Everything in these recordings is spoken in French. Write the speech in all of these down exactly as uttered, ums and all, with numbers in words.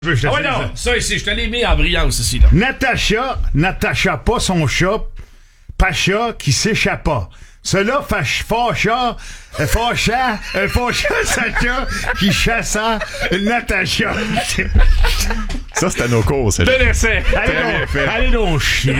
Je te Ah ouais, dis non, ça. ça ici, je te l'ai mis en brillance ici, là. Natacha, Natacha, pas son chat, Pacha qui s'échappa. Cela fâche, fâcha, euh, fâcha, euh, fâcha Sacha qui chassa Natacha. Ça, c'était nos cours, c'est Je là. te laissais. Allez Très bien donc, fait. allez donc chier.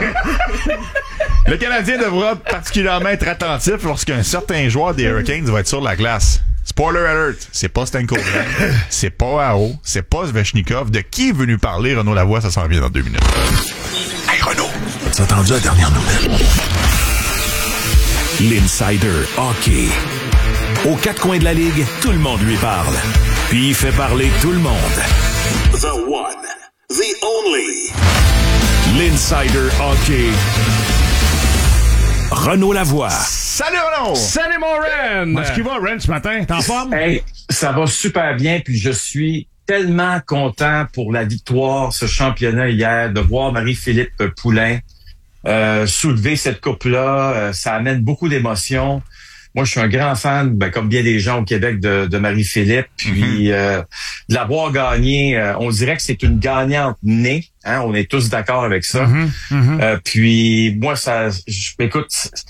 Le Canadien devra particulièrement être attentif lorsqu'un certain joueur des Hurricanes va être sur la glace. Spoiler alert, c'est pas Stankoven, c'est pas Aho, c'est pas Svechnikov. De qui est venu parler Renaud Lavoie? Ça s'en vient dans deux minutes. Hey Renaud, as entendu la dernière nouvelle? L'Insider Hockey. Aux quatre coins de la ligue, tout le monde lui parle. Puis il fait parler tout le monde. The one, the only. L'Insider Hockey. Renaud Lavoie. Salut Renaud! Salut mon Ren! Est-ce qu'il va, Ren, ce matin? T'es en forme? Hey, ça va super bien, puis je suis tellement content pour la victoire, ce championnat hier, de voir Marie-Philippe Poulin euh, soulever cette coupe-là. Euh, ça amène beaucoup d'émotions. Moi, je suis un grand fan, ben, comme bien des gens au Québec, de, de Marie-Philippe. Puis, mm-hmm. euh, de l'avoir gagné, euh, on dirait que c'est une gagnante née. Hein, on est tous d'accord avec ça. Mm-hmm. Mm-hmm. Euh, puis, moi, ça, je, écoute,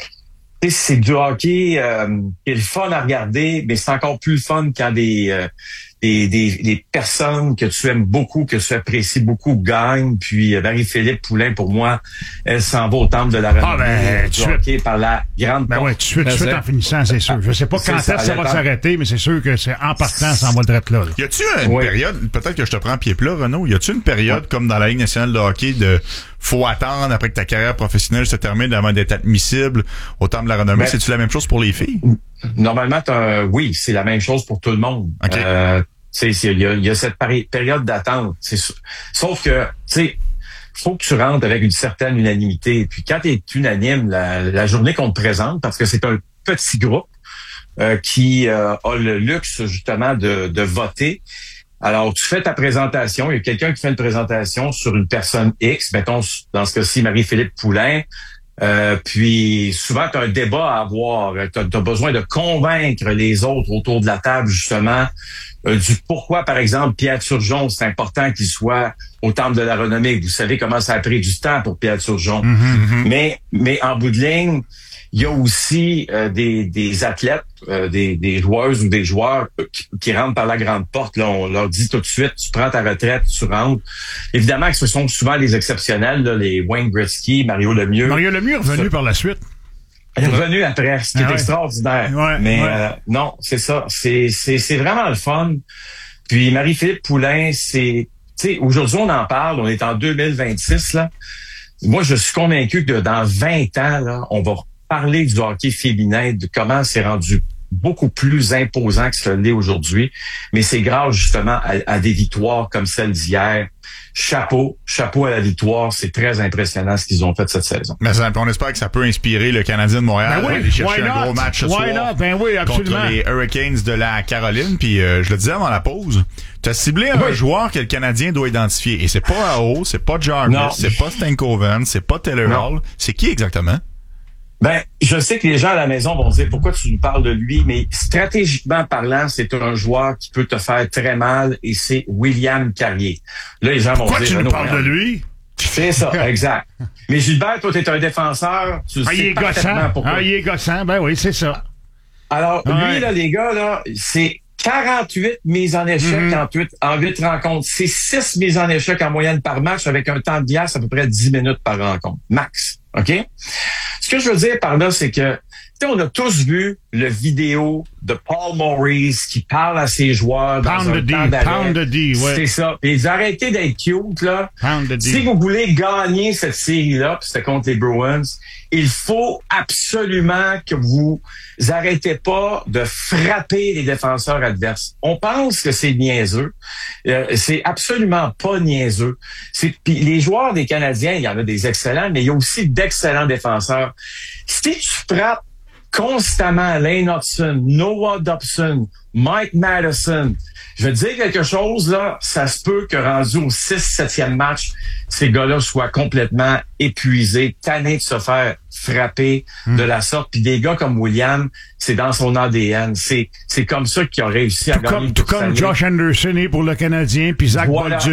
c'est du hockey euh, qui est le fun à regarder, mais c'est encore plus le fun quand des, euh, des, des, des personnes que tu aimes beaucoup, que tu apprécies beaucoup gagnent. Puis, euh, Marie-Philippe Poulin, pour moi, elle s'en va au temple de la renommée Ah ben, du tu hockey par la grande Ben porte. ouais, tout de suite, tout de suite en finissant, c'est sûr. Je sais pas quand est-ce que ça va s'arrêter, mais c'est sûr que c'est en partant, ça en va le direct là. là. Y a-tu une Oui. période, peut-être que je te prends pied plat, Renaud, y a-tu une période, oui. comme dans la Ligue nationale de hockey, de faut attendre après que ta carrière professionnelle se termine avant d'être admissible au temple de la renommée? Ben, c'est-tu la même chose pour les filles? Normalement, t'as, oui, c'est la même chose pour tout le monde. Okay. Euh, il y a, y a cette pari- période d'attente. C'est, sauf que, tu sais, faut que tu rentres avec une certaine unanimité. Puis quand tu es unanime, la, la journée qu'on te présente, parce que c'est un petit groupe euh, qui euh, a le luxe justement de, de voter. Alors, tu fais ta présentation, il y a quelqu'un qui fait une présentation sur une personne X, mettons dans ce cas-ci Marie-Philippe Poulin. Euh, puis souvent, tu as un débat à avoir. Tu as besoin de convaincre les autres autour de la table, justement, euh, du pourquoi, par exemple, Pierre Turgeon, c'est important qu'il soit au temple de la renommée. Vous savez comment ça a pris du temps pour Pierre Turgeon. Mm-hmm. Mais, mais en bout de ligne, il y a aussi euh, des, des athlètes, euh, des, des joueuses ou des joueurs qui, qui rentrent par la grande porte. Là, on leur dit tout de suite, tu prends ta retraite, tu rentres. Évidemment que ce sont souvent les exceptionnels, là, les Wayne Gretzky, Mario Lemieux. Mario Lemieux est revenu ça. par la suite. Il est revenu après, ce qui ah est ouais. extraordinaire. Ouais, Mais ouais. Euh, non, c'est ça. C'est, c'est, c'est vraiment le fun. Puis Marie-Philippe Poulin, c'est... Tu sais, aujourd'hui, on en parle, on est en deux mille vingt-six, là. Moi, je suis convaincu que dans vingt ans, là, on va parler du hockey féminin, de comment c'est rendu beaucoup plus imposant que ce l'est aujourd'hui. Mais c'est grâce justement à, à des victoires comme celle d'hier. Chapeau, chapeau à la victoire. C'est très impressionnant ce qu'ils ont fait cette saison. Mais ça, on espère que ça peut inspirer le Canadien de Montréal Ben oui, à aller chercher why un not? gros match ce Why soir not? Ben oui, absolument. contre les Hurricanes de la Caroline. Puis euh, je le disais avant la pause, tu as ciblé un Oui. joueur que le Canadien doit identifier. Et c'est pas Aho, c'est pas Jarvis, Non. c'est pas Stankoven, c'est pas Taylor Non. Hall. C'est qui exactement? Ben, je sais que les gens à la maison vont dire pourquoi tu nous parles de lui, mais stratégiquement parlant, c'est un joueur qui peut te faire très mal et c'est William Carrier. Là, les gens vont Pourquoi dire... tu nous Renaud, parles de regarde. lui? C'est ça, exact. Mais Gilbert, toi, t'es un défenseur, tu Ah, il sais est parfaitement gossant. pourquoi. Ah, il est gossant. Ben oui, c'est ça. Alors, Ouais. lui, là, les gars, là, c'est quarante-huit mises en échec Mm-hmm. en, huit, en huit rencontres. C'est six mises en échec en moyenne par match avec un temps de glace à peu près dix minutes par rencontre. Max. OK? Ce que je veux dire par là, c'est que, tu sais, on a tous vu le vidéo de Paul Maurice qui parle à ses joueurs dans Pound un the D, temps d'arrêt. pound the D, ouais. C'est ça. Et ils arrêtez d'être cute, là. Pound the D. Si vous voulez gagner cette série-là, puis c'était contre les Bruins, il faut absolument que vous arrêtez pas de frapper les défenseurs adverses. On pense que c'est niaiseux. Euh, c'est absolument pas niaiseux. C'est, puis les joueurs des Canadiens, il y en a des excellents, mais il y a aussi d'excellents défenseurs. Si tu frappes constamment Lane Hudson, Noah Dobson, Mike Madison. Je vais te dire quelque chose, là, ça se peut que rendu au six septième match, ces gars-là soient complètement épuisés, tannés de se faire frapper mm. de la sorte. Puis des gars comme William, c'est dans son A D N. C'est, c'est comme ça qu'il a réussi à tout gagner comme, une tout Coupe comme Stanley. Josh Anderson est pour le Canadien, puis Zach Voilà. Bolduc.